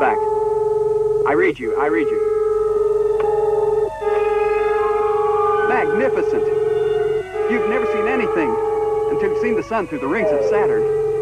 fact. I read you. Magnificent. You've never seen anything until you've seen the sun through the rings of Saturn.